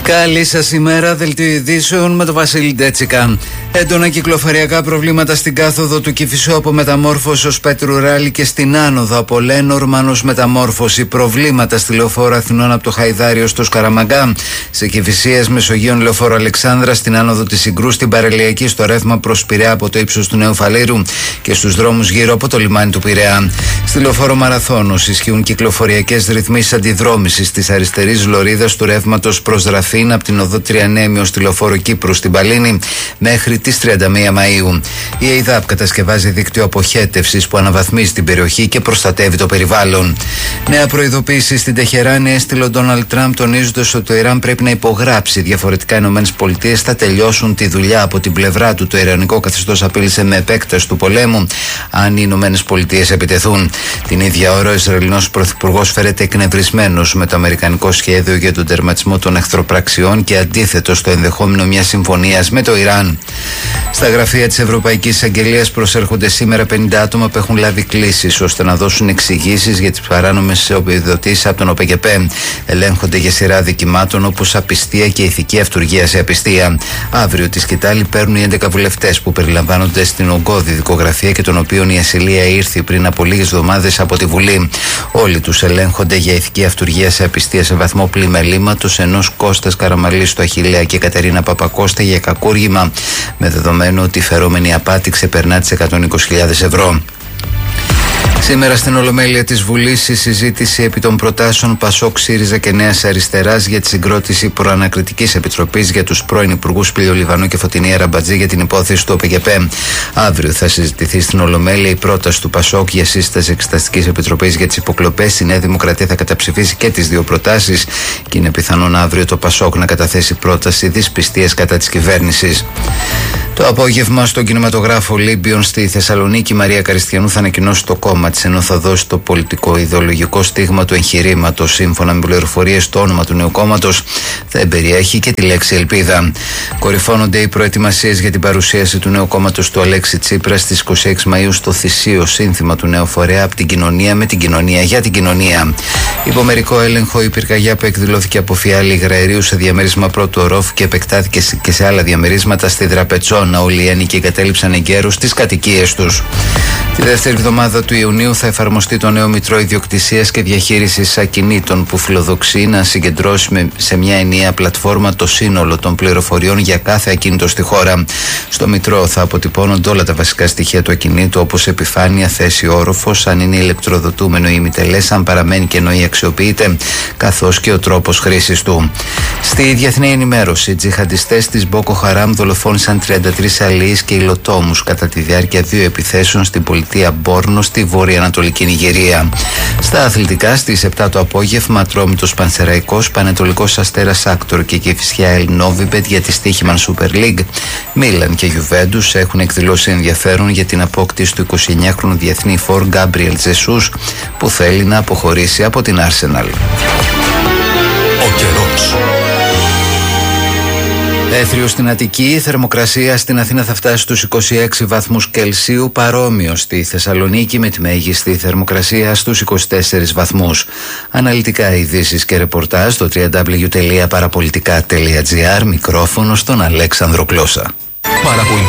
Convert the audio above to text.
Καλή σας ημέρα, δελτίο ειδήσεων με τον Βασίλη Ντέτσικα. Έντονα κυκλοφοριακά προβλήματα στην κάθοδο του Κηφισού από μεταμόρφωση ως Πετρουράλη και στην άνοδο από Λένορμαν ως μεταμόρφωση. Προβλήματα στη λεωφόρο Αθηνών από το Χαϊδάριο στο Σκαραμαγκά. Σε Κηφισίας Μεσογείων λεωφόρο Αλεξάνδρα, στην άνοδο της Συγκρού, στην Παραλιακή στο ρεύμα προς Πειραιά από το ύψος του Νέου Φαλήρου και στους δρόμους γύρω από το λιμάνι του Πειραιά. Στη λεωφόρο Μαραθώνος ισχύουν κυκλοφοριακές ρυθμίσεις αντιδρόμησης της αριστερής λωρίδας του ρεύματος προς Ραφίν από την οδό Τριανέμι ως τη λεωφόρο Κύπρου στην Παλίνη μέχρι τις 31 Μαΐου. Η ΕΙΔΑΠ κατασκευάζει δίκτυο αποχέτευσης που αναβαθμίζει την περιοχή και προστατεύει το περιβάλλον. Νέα προειδοποίηση στην Τεχεράνη έστειλε ο Ντόναλντ Τραμπ, τονίζοντας ότι το Ιράν πρέπει να υπογράψει. Διαφορετικά οι ΗΠΑ θα τελειώσουν τη δουλειά από την πλευρά του. Το ιρανικό καθεστώς απείλησε με επέκταση του πολέμου αν οι ΗΠΑ επιτεθούν. Την ίδια ώρα ο Ισραηλινός πρωθυπουργός φέρεται εκνευρισμένος με το αμερικανικό σχέδιο για τον τερματισμό των εχθροπραξιών και αντίθετο στο ενδεχόμενο μιας συμφωνίας με το Ιράν. Στα γραφεία της Ευρωπαϊκής Εισαγγελίας προσέρχονται σήμερα 50 άτομα που έχουν λάβει κλήσεις ώστε να δώσουν εξηγήσεις για τις παράνομες επιδοτήσεις από τον ΟΠΕΚΕΠ. Ελέγχονται για σειρά δικημάτων όπως απιστία και ηθική αυτουργία σε απιστία. Αύριο τη σκητάλη παίρνουν οι 11 βουλευτές που περιλαμβάνονται στην ογκώδη δικογραφία και των οποίων η ασυλία ήρθε πριν από λίγες εβδομάδες από τη Βουλή. Όλοι τους ελέγχονται για ηθική αυτουργία σε απιστία σε βαθμό πλημελήματος, ενός Κώστας Καραμαλή στο Αχιλλέα και Κατερίνα Παπακώστα για κακούργημα, με δεδομένο ότι η φερόμενη απάτη ξεπερνά τις 120.000 ευρώ. Σήμερα στην Ολομέλεια της Βουλής η συζήτηση επί των προτάσεων Πασόκ, ΣΥΡΙΖΑ και Νέας Αριστεράς για τη συγκρότηση προανακριτικής επιτροπής για τους πρώην υπουργούς Πηλιολιβανού και Φωτεινή Αραμπατζή για την υπόθεση του ΟΠΕΚΕΠ. Αύριο θα συζητηθεί στην Ολομέλεια η πρόταση του Πασόκ για σύσταση εξεταστικής επιτροπής για τις υποκλοπές. Η Νέα Δημοκρατία θα καταψηφίσει και τις δύο προτάσεις και είναι πιθανόν αύριο το Πασόκ να καταθέσει πρόταση δυσπιστίας κατά της κυβέρνησης. Το απόγευμα στον κινηματογράφο Ολύμπιον στη Θεσσαλονίκη, η Μαρία Καριστιανού θα ανακοινώσει το κόμμα της, ενώ θα δώσει το πολιτικό-ιδεολογικό στίγμα του εγχειρήματος. Σύμφωνα με πληροφορίες, το όνομα του νέου κόμματος θα εμπεριέχει και τη λέξη ελπίδα. Κορυφώνονται οι προετοιμασίες για την παρουσίαση του νέου κόμματος του Αλέξη Τσίπρα στις 26 Μαΐου στο Θησίο, σύνθημα του νέου φορέα από την κοινωνία με την κοινωνία για την κοινωνία. Υπό μερικό έλεγχο, η πυρκαγιά που εκδηλώθηκε από φιάλη υγραερίου σε διαμέρισμα πρώτου ορόφου και επεκτάθηκε και σε άλλα διαμερίσματα στη Δραπετσόνα. Όλοι οι ένοικοι εγκατέλειψαν εγκαίρους τις κατοικίες τους. Τη δεύτερη εβδομάδα του Ιουνίου θα εφαρμοστεί το νέο Μητρό Ιδιοκτησίας και Διαχείρισης Ακινήτων, που φιλοδοξεί να συγκεντρώσει σε μια ενιαία πλατφόρμα το σύνολο των πληροφοριών για κάθε ακίνητο στη χώρα. Στο Μητρό θα αποτυπώνονται όλα τα βασικά στοιχεία του ακινήτου, όπως επιφάνεια, θέση, όροφος, αν είναι ηλεκτροδοτούμενο ή ημιτελές, αν παραμένει κενό ή αξιοποιείται, καθώς και ο τρόπος χρήσης του. Στη διεθνή ενημέρωση, οι τζιχαντιστές της Μπόκο Χαράμ δολοφόνησαν 33 αλιείς και υλοτόμους κατά τη διάρκεια 2 επιθέσεων στην πολιτεία Μπόρνο στη βόρεια-ανατολική Νιγηρία. Στα αθλητικά, στις 7 το απόγευμα, Ατρόμητος Πανσεραϊκός, Πανετολικός Αστέρας Άκτορ και Κηφισιά Ελ Νόβιμπετ για τη Στίχημαν Super League. Μίλαν και Γιουβέντους έχουν εκδηλώσει ενδιαφέρον για την απόκτηση του 29χρονου διεθνή φορ Γκάμπριελ Τζεσούς, που θέλει να αποχωρήσει από την Arsenal. Ο καιρός. Έθριο στην Αττική, η θερμοκρασία στην Αθήνα θα φτάσει στους 26 βαθμούς Κελσίου, παρόμοιο στη Θεσσαλονίκη με τη μέγιστη θερμοκρασία στους 24 βαθμούς. Αναλυτικά ειδήσεις και ρεπορτάζ στο www.parapolitica.gr, μικρόφωνο στον Αλέξανδρο Κλώσσα.